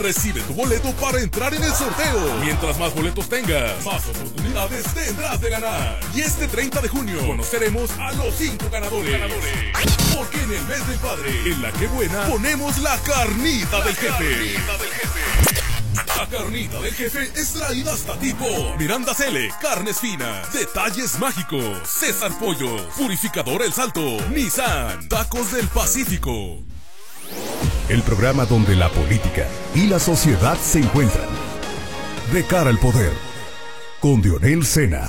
Recibe tu boleto para entrar en el sorteo. Mientras más boletos tengas, más oportunidades tendrás de ganar. Y este 30 de junio conoceremos a los 5 ganadores. Porque en el mes del padre, en La Qué Buena, ponemos la carnita del jefe. La carnita del jefe es traída hasta ti por Miranda Cele, Carnes Finas, Detalles Mágicos, César Pollos, Purificador El Salto, Nissan, Tacos del Pacífico. El programa donde la política y la sociedad se encuentran. De cara al poder, con Dionel Sena.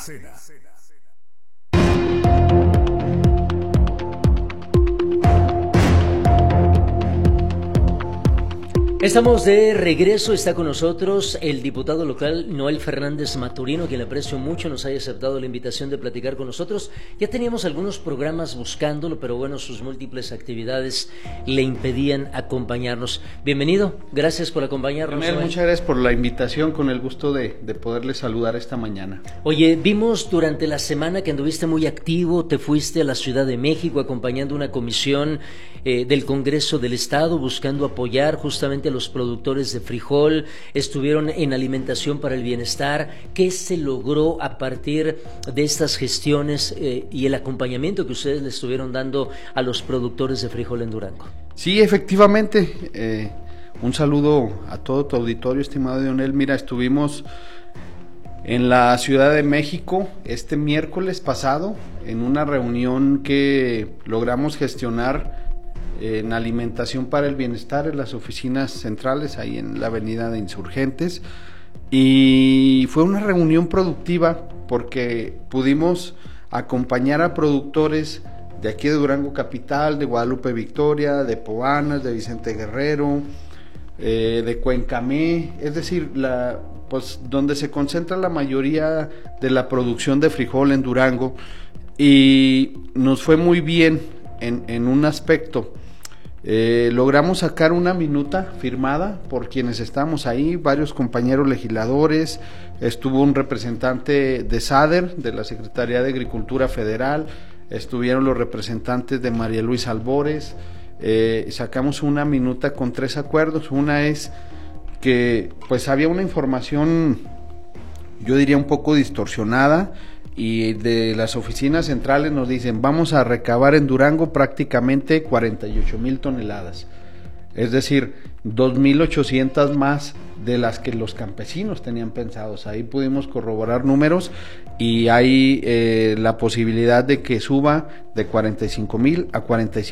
Estamos de regreso, está con nosotros el diputado local Noel Fernández Maturino, quien le aprecio mucho, nos haya aceptado la invitación de platicar con nosotros. Ya teníamos algunos programas buscándolo, pero bueno, sus múltiples actividades le impedían acompañarnos. Bienvenido, gracias por acompañarnos. Noel, muchas gracias por la invitación, con el gusto de poderle saludar esta mañana. Oye, vimos durante la semana que anduviste muy activo, te fuiste a la Ciudad de México acompañando una comisión del Congreso del Estado buscando apoyar justamente a los productores de frijol, estuvieron en Alimentación para el Bienestar. ¿Qué se logró a partir de estas gestiones y el acompañamiento que ustedes le estuvieron dando a los productores de frijol en Durango? Sí, efectivamente, un saludo a todo tu auditorio, estimado Dionel. Mira, estuvimos en la Ciudad de México este miércoles pasado en una reunión que logramos gestionar en Alimentación para el Bienestar, en las oficinas centrales, ahí en la avenida de Insurgentes, y fue una reunión productiva porque pudimos acompañar a productores de aquí de Durango Capital, de Guadalupe Victoria, de Poanas, de Vicente Guerrero, de Cuencamé, es decir, pues donde se concentra la mayoría de la producción de frijol en Durango, y nos fue muy bien en un aspecto. Logramos sacar una minuta firmada por quienes estábamos ahí, varios compañeros legisladores, estuvo un representante de SADER, de la Secretaría de Agricultura Federal, estuvieron los representantes de María Luisa Albores, sacamos una minuta con 3 acuerdos. Una es que pues había una información, yo diría un poco distorsionada, y de las oficinas centrales nos dicen vamos a recabar en Durango prácticamente 48,000 toneladas, es decir, 2,800 más de las que los campesinos tenían pensados. Ahí pudimos corroborar números y hay la posibilidad de que suba de 45,000 a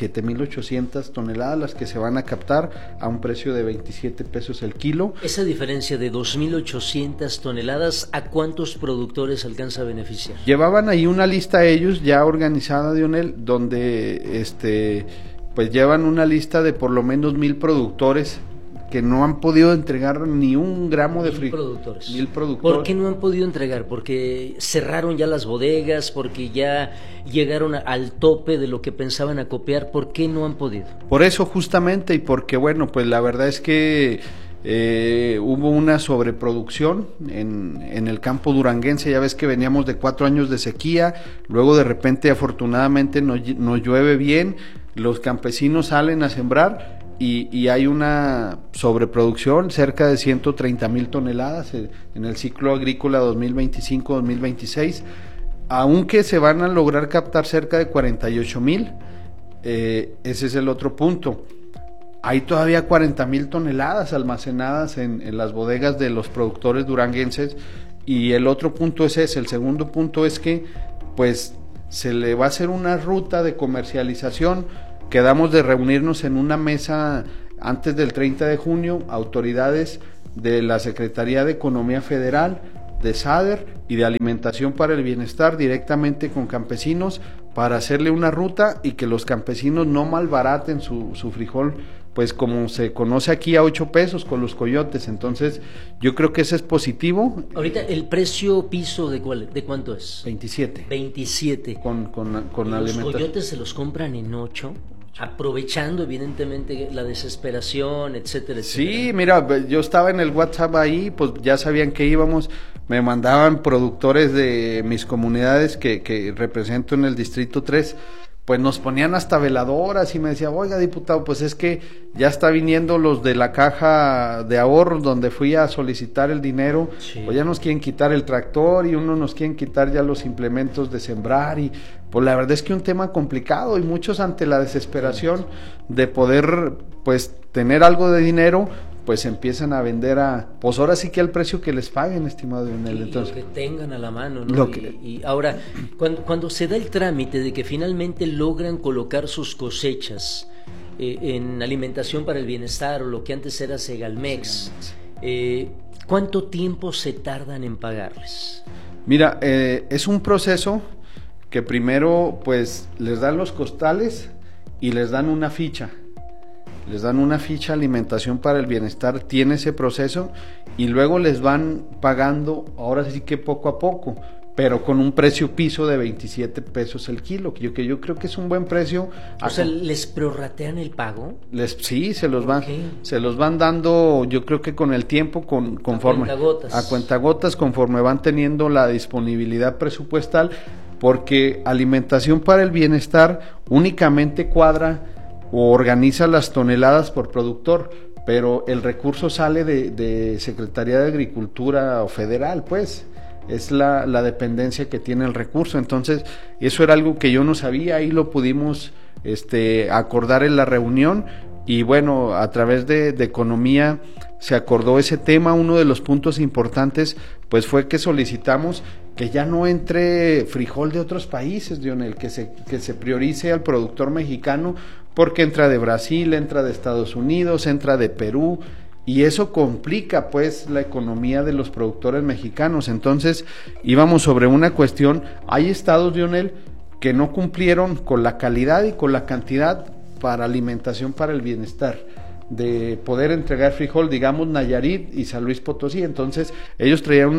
47,800 toneladas las que se van a captar a un precio de 27 pesos el kilo. Esa diferencia de 2,800 toneladas, ¿a cuántos productores alcanza a beneficiar? Llevaban ahí una lista ellos ya organizada, Dionel, donde pues llevan una lista de por lo menos 1,000 productores que no han podido entregar ni un gramo de frijol. 1,000 productores. ¿Por qué no han podido entregar? ¿Porque cerraron ya las bodegas? ¿Porque ya llegaron al tope de lo que pensaban acopiar? ¿Por qué no han podido? Por eso justamente, y porque bueno, pues la verdad es que hubo una sobreproducción en el campo duranguense. Ya ves que veníamos de 4 años de sequía, luego de repente afortunadamente nos llueve bien, los campesinos salen a sembrar y hay una sobreproducción, cerca de 130,000 toneladas en el ciclo agrícola 2025-2026, aunque se van a lograr captar cerca de 48,000, ese es el otro punto. Hay todavía 40,000 toneladas almacenadas en las bodegas de los productores duranguenses, y el otro punto es ese. El segundo punto es que pues se le va a hacer una ruta de comercialización. Quedamos de reunirnos en una mesa antes del 30 de junio, autoridades de la Secretaría de Economía Federal, de SADER y de Alimentación para el Bienestar, directamente con campesinos, para hacerle una ruta y que los campesinos no malbaraten su frijol, pues como se conoce aquí, a 8 pesos con los coyotes. Entonces yo creo que ese es positivo. Ahorita el precio piso de cuánto es? 27. 27. Con los coyotes se los compran en 8, aprovechando evidentemente la desesperación, etcétera, etcétera. Sí, mira, yo estaba en el WhatsApp ahí, pues ya sabían que íbamos, me mandaban productores de mis comunidades que represento en el Distrito 3, pues nos ponían hasta veladoras y me decía, oiga diputado, pues es que ya está viniendo los de la caja de ahorros donde fui a solicitar el dinero, Sí. pues ya nos quieren quitar el tractor y uno nos quieren quitar ya los implementos de sembrar y pues la verdad es que un tema complicado y muchos ante la desesperación de poder pues tener algo de dinero, pues empiezan a vender pues ahora sí que al precio que les paguen, estimado Lionel. Entonces, lo que tengan a la mano, ¿no? Y ahora, cuando se da el trámite de que finalmente logran colocar sus cosechas en alimentación para el bienestar o lo que antes era Segalmex, ¿cuánto tiempo se tardan en pagarles? Mira, es un proceso que primero pues les dan los costales y les dan una ficha. Les dan una ficha alimentación para el bienestar, tiene ese proceso y luego les van pagando, ahora sí que poco a poco, pero con un precio piso de 27 pesos el kilo, que yo creo que es un buen precio. O sea, ¿les prorratean el pago? Sí, se los van dando, yo creo que con el tiempo, conforme a cuentagotas, conforme van teniendo la disponibilidad presupuestal, porque alimentación para el bienestar únicamente cuadra o organiza las toneladas por productor, pero el recurso sale de Secretaría de Agricultura o federal, pues es la dependencia que tiene el recurso. Entonces eso era algo que yo no sabía, ahí lo pudimos acordar en la reunión y bueno, a través de economía se acordó ese tema. Uno de los puntos importantes pues fue que solicitamos que ya no entre frijol de otros países, Lionel, que se priorice al productor mexicano, porque entra de Brasil, entra de Estados Unidos, entra de Perú, y eso complica pues la economía de los productores mexicanos. Entonces íbamos sobre una cuestión, hay estados, Lionel, que no cumplieron con la calidad y con la cantidad para alimentación para el bienestar, de poder entregar frijol, digamos Nayarit y San Luis Potosí. Entonces ellos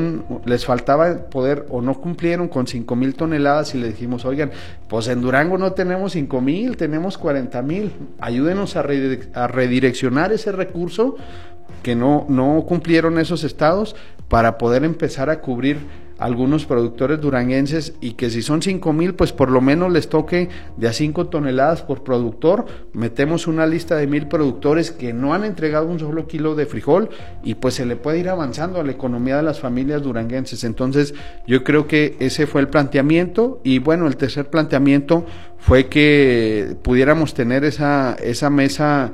les faltaba poder, o no cumplieron con 5,000 toneladas y le dijimos, oigan, pues en Durango no tenemos 5,000, tenemos 40,000, ayúdenos a redireccionar ese recurso que no cumplieron esos estados para poder empezar a cubrir algunos productores duranguenses, y que si son 5,000, pues por lo menos les toque de a 5 toneladas por productor. Metemos una lista de 1,000 productores que no han entregado un solo kilo de frijol y pues se le puede ir avanzando a la economía de las familias duranguenses. Entonces yo creo que ese fue el planteamiento, y bueno, el tercer planteamiento fue que pudiéramos tener esa mesa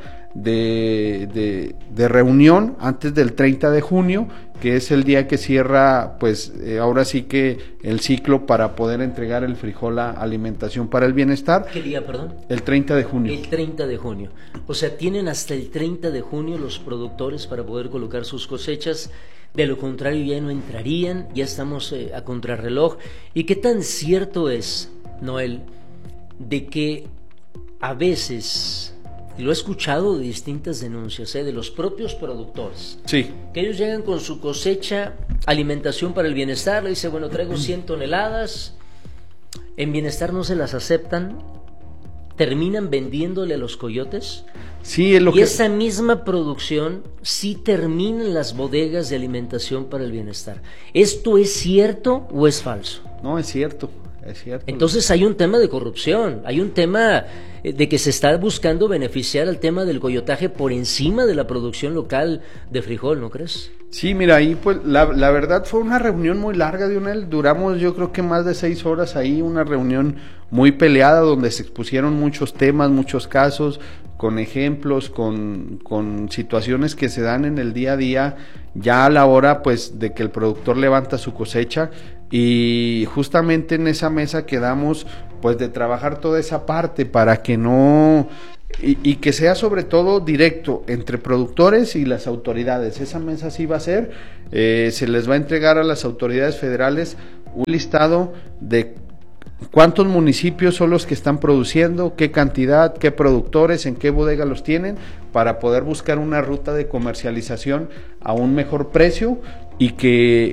de reunión antes del 30 de junio, que es el día que cierra, pues ahora sí que el ciclo para poder entregar el frijol a alimentación para el bienestar. ¿Qué día, perdón? El 30 de junio. El 30 de junio. O sea, tienen hasta el 30 de junio los productores para poder colocar sus cosechas. De lo contrario ya no entrarían, ya estamos a contrarreloj. ¿Y qué tan cierto es, Noel, de que a veces, y lo he escuchado de distintas denuncias, de los propios productores, sí, que ellos llegan con su cosecha, alimentación para el bienestar, le dice, bueno, traigo 100 toneladas, en bienestar no se las aceptan, terminan vendiéndole a los coyotes? Sí, es lo y esa misma producción sí termina en las bodegas de alimentación para el bienestar. ¿Esto es cierto o es falso? No, es cierto. Es cierto. Entonces hay un tema de corrupción, hay un tema de que se está buscando beneficiar al tema del coyotaje por encima de la producción local de frijol, ¿no crees? Sí, mira, ahí pues la verdad fue una reunión muy larga, Lionel, duramos yo creo que más de 6 horas ahí, una reunión muy peleada donde se expusieron muchos temas, muchos casos, con ejemplos, con situaciones que se dan en el día a día, ya a la hora pues de que el productor levanta su cosecha. Y justamente en esa mesa quedamos pues de trabajar toda esa parte para que no y que sea sobre todo directo entre productores y las autoridades. Esa mesa sí va a ser, se les va a entregar a las autoridades federales un listado de cuántos municipios son los que están produciendo, qué cantidad, qué productores, en qué bodega los tienen, para poder buscar una ruta de comercialización a un mejor precio y que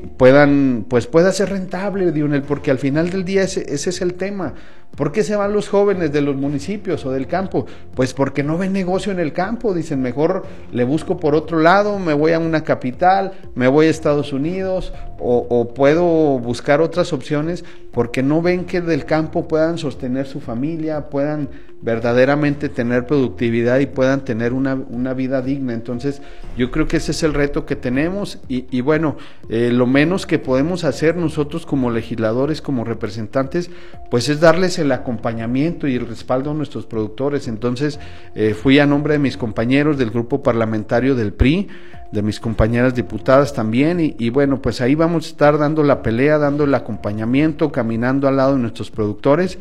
pueda ser rentable, Dionel, porque al final del día ese es el tema. ¿Por qué se van los jóvenes de los municipios o del campo? Pues porque no ven negocio en el campo, dicen mejor le busco por otro lado, me voy a una capital, me voy a Estados Unidos o puedo buscar otras opciones porque no ven que del campo puedan sostener su familia, puedan verdaderamente tener productividad y puedan tener una vida digna. Entonces yo creo que ese es el reto que tenemos y bueno, lo menos que podemos hacer nosotros como legisladores, como representantes, pues es darles el acompañamiento y el respaldo a nuestros productores. Entonces fui a nombre de mis compañeros del grupo parlamentario del PRI, de mis compañeras diputadas también y bueno, pues ahí vamos a estar dando la pelea, dando el acompañamiento, caminando al lado de nuestros productores,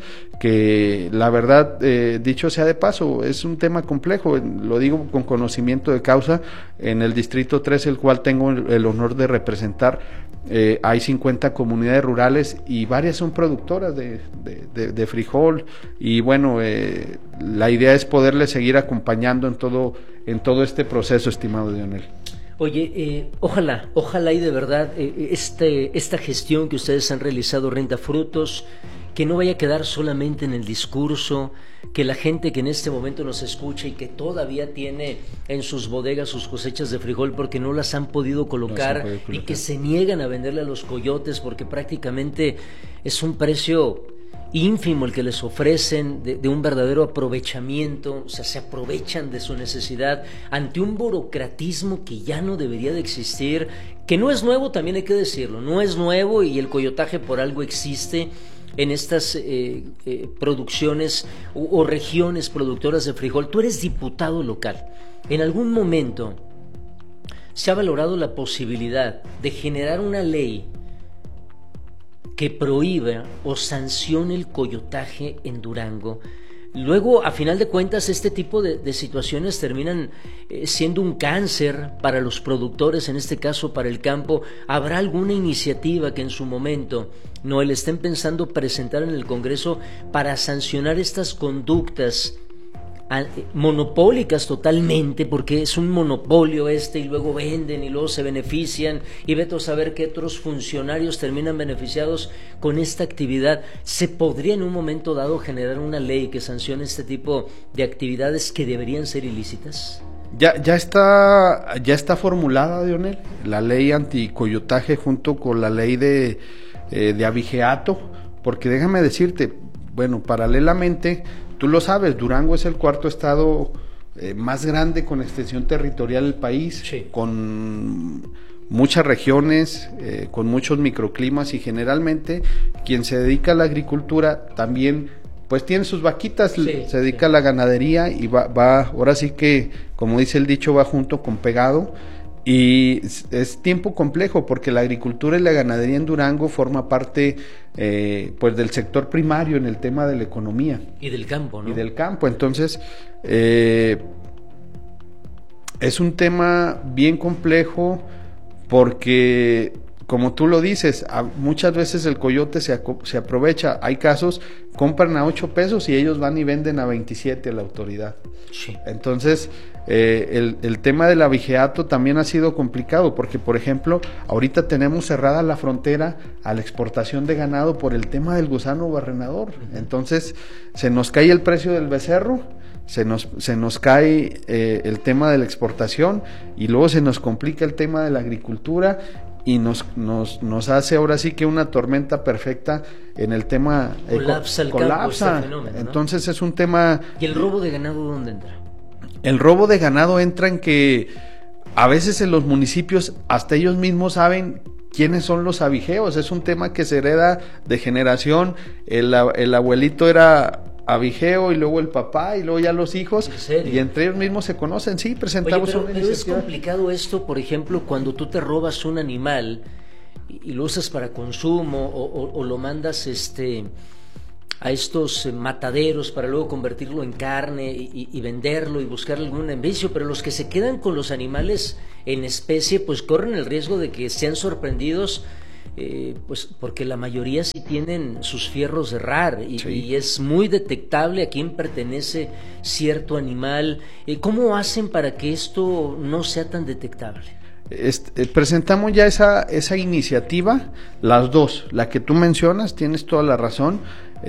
que la verdad, dicho sea de paso, es un tema complejo, lo digo con conocimiento de causa. En el Distrito 3, el cual tengo el honor de representar, hay 50 comunidades rurales y varias son productoras de frijol y bueno, la idea es poderles seguir acompañando en todo este proceso, estimado Dionel. Oye, ojalá y de verdad esta gestión que ustedes han realizado rinda frutos, que no vaya a quedar solamente en el discurso, que la gente que en este momento nos escucha y que todavía tiene en sus bodegas sus cosechas de frijol porque no las han podido colocar y que se niegan a venderle a los coyotes porque prácticamente es un precio ínfimo el que les ofrecen, de un verdadero aprovechamiento, o sea, se aprovechan de su necesidad ante un burocratismo que ya no debería de existir, que no es nuevo, también hay que decirlo, no es nuevo y el coyotaje por algo existe en estas producciones o regiones productoras de frijol. Tú eres diputado local. ¿En algún momento se ha valorado la posibilidad de generar una ley que prohíba o sancione el coyotaje en Durango? Luego, a final de cuentas, este tipo de situaciones terminan siendo un cáncer para los productores, en este caso para el campo. ¿Habrá alguna iniciativa que en su momento Noel estén pensando presentar en el Congreso para sancionar estas conductas monopólicas totalmente, porque es un monopolio y luego venden y luego se benefician y vete a saber qué otros funcionarios terminan beneficiados con esta actividad? ¿Se podría en un momento dado generar una ley que sancione este tipo de actividades que deberían ser ilícitas? Ya está formulada, Dionel, la ley anticoyotaje junto con la ley de abigeato, porque déjame decirte, bueno, paralelamente, tú lo sabes, Durango es el cuarto estado más grande con extensión territorial del país, sí, con muchas regiones, con muchos microclimas y generalmente quien se dedica a la agricultura también pues tiene sus vaquitas, sí, se dedica a la ganadería y va, ahora sí que, como dice el dicho, va junto con pegado. Y es tiempo complejo porque la agricultura y la ganadería en Durango forma parte pues del sector primario en el tema de la economía. Y del campo, ¿no? Y del campo. Entonces, es un tema bien complejo porque, como tú lo dices, muchas veces el coyote se aprovecha. Hay casos, compran a 8 pesos y ellos van y venden a 27 a la autoridad. Sí. Entonces, el tema del abigeato también ha sido complicado porque, por ejemplo, ahorita tenemos cerrada la frontera a la exportación de ganado por el tema del gusano barrenador. Entonces, se nos cae el precio del becerro, se nos cae el tema de la exportación y luego se nos complica el tema de la agricultura y nos hace ahora sí que una tormenta perfecta en el tema. Colapsa el campo, este fenómeno, ¿no? Entonces es un tema. ¿Y el robo de ganado dónde entra? El robo de ganado entra en que a veces en los municipios hasta ellos mismos saben quiénes son los abigeos. Es un tema que se hereda de generación. El abuelito era abigeo y luego el papá y luego ya los hijos. ¿En serio? Y entre ellos mismos se conocen. Sí, presentamos una iniciativa. Pero es complicado esto, por ejemplo, cuando tú te robas un animal y lo usas para consumo o lo mandas a estos mataderos para luego convertirlo en carne y venderlo y buscar algún beneficio, pero los que se quedan con los animales en especie pues corren el riesgo de que sean sorprendidos pues porque la mayoría sí tienen sus fierros de rar Sí. y es muy detectable a quién pertenece cierto animal. ¿Cómo hacen para que esto no sea tan detectable? Presentamos ya esa iniciativa, las dos, la que tú mencionas, tienes toda la razón,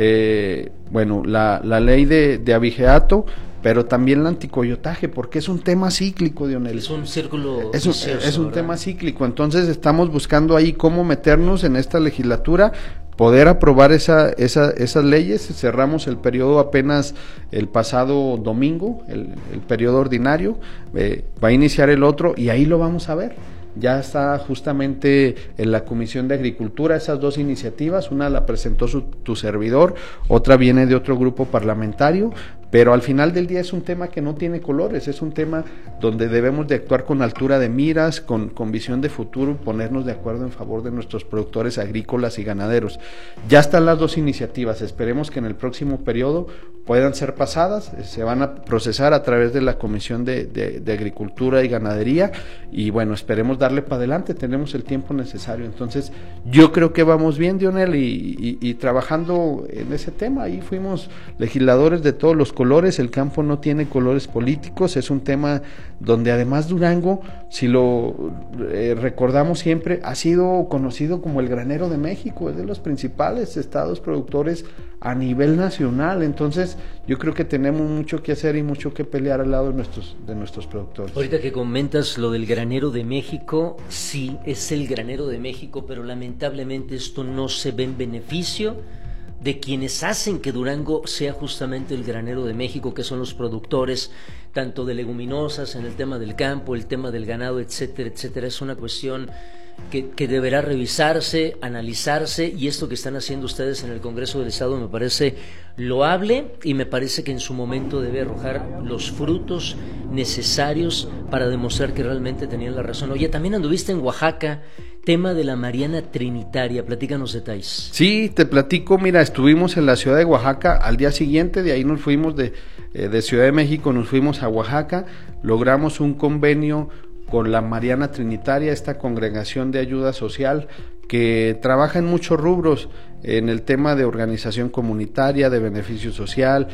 bueno, la ley de abigeato, pero también el anticoyotaje, porque es un tema cíclico, Dionel. Es un círculo Es vicioso, un ¿verdad? tema cíclico, entonces estamos buscando ahí cómo meternos en esta legislatura, poder aprobar esas leyes. Cerramos el periodo apenas el pasado domingo, el periodo ordinario, va a iniciar el otro y ahí lo vamos a ver. Ya está justamente en la Comisión de Agricultura esas dos iniciativas, una la presentó tu servidor, otra viene de otro grupo parlamentario, pero al final del día es un tema que no tiene colores, es un tema donde debemos de actuar con altura de miras, con visión de futuro, ponernos de acuerdo en favor de nuestros productores agrícolas y ganaderos. Ya están las dos iniciativas, esperemos que en el próximo periodo puedan ser pasadas, se van a procesar a través de la Comisión de Agricultura y Ganadería y bueno, esperemos darle para adelante, tenemos el tiempo necesario. Entonces yo creo que vamos bien, Dionel, y trabajando en ese tema. Ahí fuimos legisladores de todos los colores, el campo no tiene colores políticos, es un tema donde además Durango, si lo recordamos siempre, ha sido conocido como el granero de México, es de los principales estados productores a nivel nacional. Entonces yo creo que tenemos mucho que hacer y mucho que pelear al lado de nuestros productores. Ahorita que comentas lo del granero de México, sí, es el granero de México, pero lamentablemente esto no se ve en beneficio de quienes hacen que Durango sea justamente el granero de México, que son los productores, tanto de leguminosas, en el tema del campo, el tema del ganado, etcétera, etcétera. Es una cuestión que deberá revisarse, analizarse, y esto que están haciendo ustedes en el Congreso del Estado me parece loable y me parece que en su momento debe arrojar los frutos necesarios para demostrar que realmente tenían la razón. Oye, también anduviste en Oaxaca, tema de la Mariana Trinitaria, platícanos detalles. Sí, te platico, mira, estuvimos en la ciudad de Oaxaca, al día siguiente de ahí nos fuimos de Ciudad de México, nos fuimos a Oaxaca, logramos un convenio con la Mariana Trinitaria, esta congregación de ayuda social que trabaja en muchos rubros, en el tema de organización comunitaria, de beneficio social,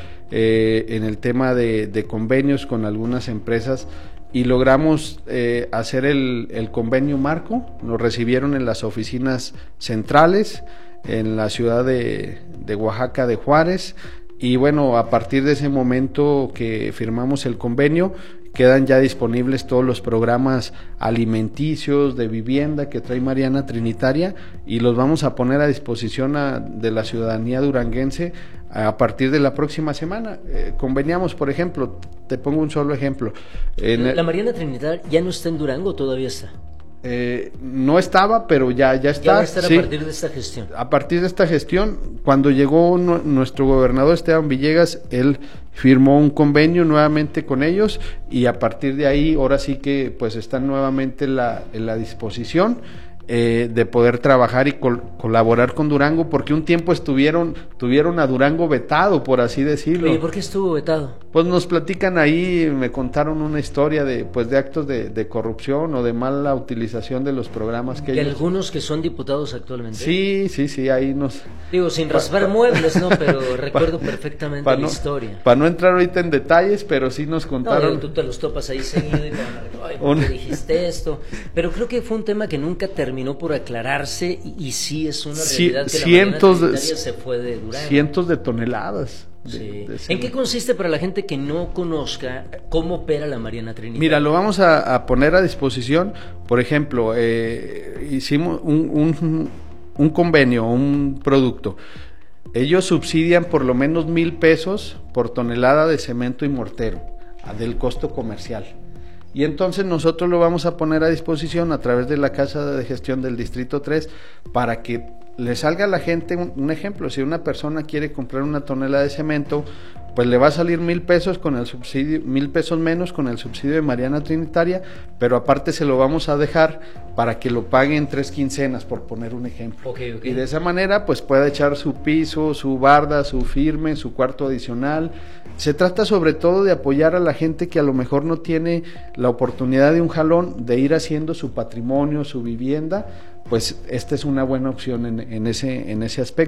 en el tema de convenios con algunas empresas, y logramos hacer el convenio marco. Nos recibieron en las oficinas centrales, en la ciudad de Oaxaca de Juárez, y bueno, a partir de ese momento que firmamos el convenio, quedan ya disponibles todos los programas alimenticios, de vivienda que trae Mariana Trinitaria, y los vamos a poner a disposición de la ciudadanía duranguense a partir de la próxima semana. Conveniamos, por ejemplo, te pongo un solo ejemplo. ¿La Mariana Trinitaria ya no está en Durango o todavía está? No estaba, pero ya está. Ya va a estar sí. A partir de esta gestión. A partir de esta gestión, cuando llegó nuestro gobernador Esteban Villegas, él firmó un convenio nuevamente con ellos, y a partir de ahí, ahora sí que pues están nuevamente en la disposición de poder trabajar y colaborar con Durango, porque un tiempo tuvieron a Durango vetado, por así decirlo. Oye, ¿por qué estuvo vetado? Pues nos platican ahí, me contaron una historia de actos de corrupción o de mala utilización de los programas que De ellos... algunos que son diputados actualmente. Sí, ahí nos... Digo, sin raspar muebles, ¿no? Pero recuerdo perfectamente la historia. Para no entrar ahorita en detalles, pero sí nos contaron... No, tú te los topas ahí seguido y ay, ¿por qué dijiste esto? Pero creo que fue un tema que nunca terminó por aclararse, y sí es una realidad que la Mariana Trinitaria se fue de Durango. Cientos de toneladas. Sí. ¿En qué consiste, para la gente que no conozca, cómo opera la Mariana Trinitaria? Mira, lo vamos a poner a disposición. Por ejemplo, hicimos un convenio, un producto. Ellos subsidian por lo menos 1,000 pesos por tonelada de cemento y mortero del costo comercial. Y entonces nosotros lo vamos a poner a disposición a través de la Casa de Gestión del Distrito 3 para que le salga a la gente un ejemplo. Si una persona quiere comprar una tonelada de cemento, pues le va a salir 1,000 pesos con el subsidio, 1,000 pesos menos con el subsidio de Mariana Trinitaria, pero aparte se lo vamos a dejar para que lo pague en 3 quincenas, por poner un ejemplo. Okay. Y de esa manera pues pueda echar su piso, su barda, su firme, su cuarto adicional. Se trata sobre todo de apoyar a la gente que a lo mejor no tiene la oportunidad de un jalón, de ir haciendo su patrimonio, su vivienda, pues esta es una buena opción en ese aspecto.